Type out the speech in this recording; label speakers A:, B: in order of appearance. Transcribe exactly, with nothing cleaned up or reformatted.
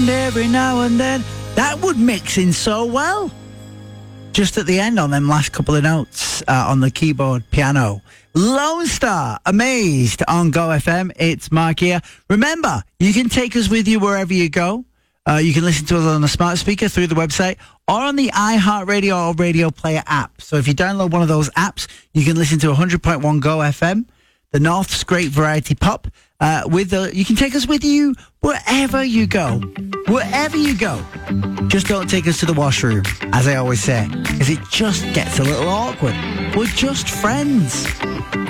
A: Every now and then, that would mix in so well. Just at the end on them last couple of notes uh, on the keyboard piano. Lone Star, Amazed on Go F M. It's Mark here. Remember, you can take us with you wherever you go. Uh, you can listen to us on the smart speaker through the website or on the iHeartRadio or Radio Player app. So if you download one of those apps, you can listen to one hundred point one Go F M, the North's great variety pop. Uh, with the, you can take us with you wherever you go. Wherever you go. Just don't take us to the washroom, as I always say, because it just gets a little awkward. We're just friends.